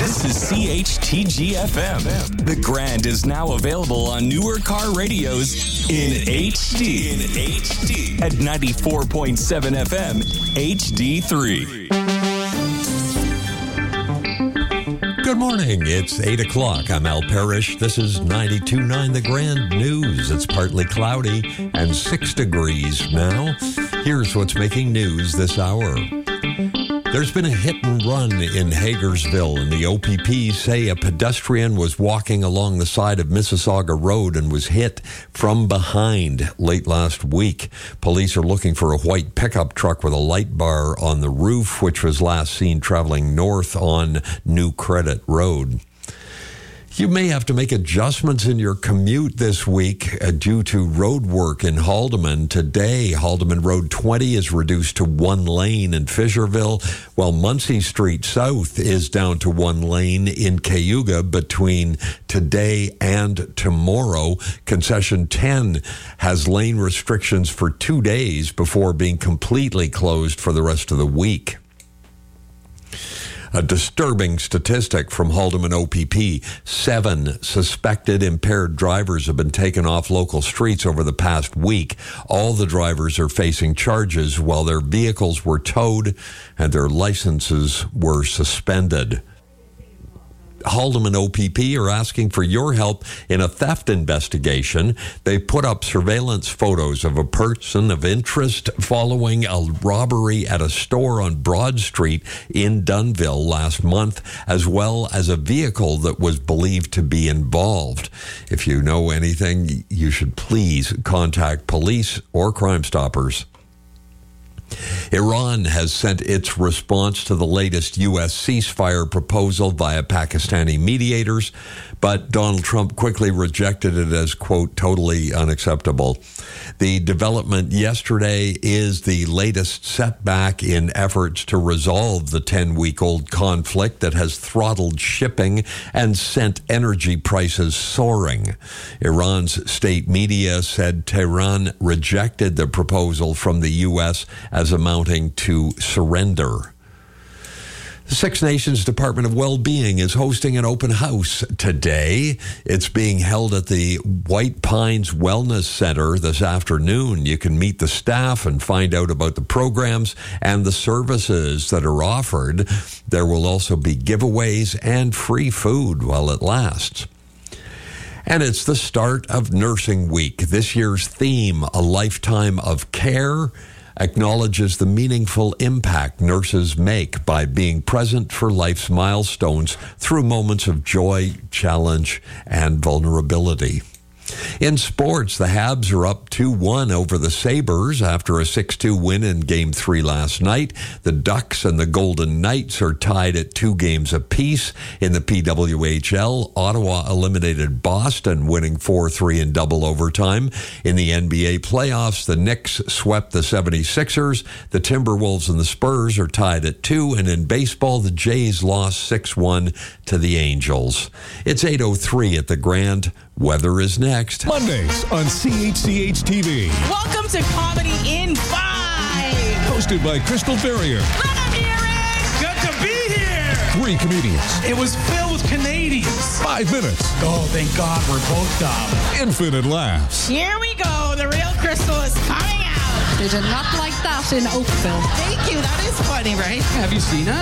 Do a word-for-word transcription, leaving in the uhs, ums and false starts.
This is C H T G F M. The Grand is now available on newer car radios in H D. In H D. At ninety-four point seven F M, H D three. Good morning. It's eight o'clock. I'm Al Parrish. This is ninety-two point nine The Grand News. It's partly cloudy and six degrees now. Here's what's making news this hour. There's been a hit and run in Hagersville, and the O P P say a pedestrian was walking along the side of Mississauga Road and was hit from behind late last week. Police are looking for a white pickup truck with a light bar on the roof, which was last seen traveling north on New Credit Road. You may have to make adjustments in your commute this week uh, due to road work in Haldimand. Today, Haldimand Road twenty is reduced to one lane in Fisherville, while Munsey Street South is down to one lane in Cayuga between today and tomorrow. Concession ten has lane restrictions for two days before being completely closed for the rest of the week. A disturbing statistic from Haldimand O P P. Seven suspected impaired drivers have been taken off local streets over the past week. All the drivers are facing charges while their vehicles were towed and their licenses were suspended. Haldimand O P P are asking for your help in a theft investigation. They put up surveillance photos of a person of interest following a robbery at a store on Broad Street in Dunnville last month, as well as a vehicle that was believed to be involved. If you know anything, you should please contact police or Crime Stoppers. Iran has sent its response to the latest U S ceasefire proposal via Pakistani mediators, but Donald Trump quickly rejected it as, quote, totally unacceptable. The development yesterday is the latest setback in efforts to resolve the ten-week-old conflict that has throttled shipping and sent energy prices soaring. Iran's state media said Tehran rejected the proposal from the U S as amounting to surrender. The Six Nations Department of Wellbeing is hosting an open house today. It's being held at the White Pines Wellness Center this afternoon. You can meet the staff and find out about the programs and the services that are offered. There will also be giveaways and free food while it lasts. And it's the start of Nursing Week. This year's theme, A Lifetime of Care, acknowledges the meaningful impact nurses make by being present for life's milestones through moments of joy, challenge, and vulnerability. In sports, the Habs are up two one over the Sabres after a six two win in Game three last night. The Ducks and the Golden Knights are tied at two games apiece. In the P W H L, Ottawa eliminated Boston, winning four three in double overtime. In the N B A playoffs, the Knicks swept the seventy-sixers. The Timberwolves and the Spurs are tied at two. And in baseball, the Jays lost six one to the Angels. It's eight oh three at the Grand. Weather is next. Mondays on C H C H T V. Welcome to Comedy in Five. Hosted by Crystal Ferrier. Let them hear it. Good to be here. Three comedians. It was filled with Canadians. Five minutes. Oh, thank God we're both dumb. Infinite laughs. Here we go. The real Crystal is coming out. They did not like that in Oakville. Thank you. That is funny, right? Have you seen it?